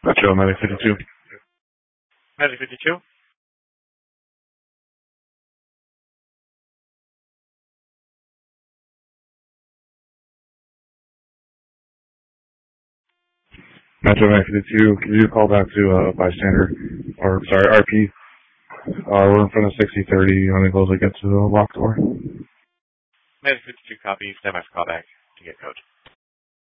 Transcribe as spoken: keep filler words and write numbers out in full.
Metro, Medic fifty-two. Medic fifty-two. Metro, Medic fifty-two. Can you call back to uh, bystander? Or, sorry, R P. Uh, we're in front of sixty thirty on the goals to get to the lock door. Medic fifty-two copy. Stand by for callback to get code.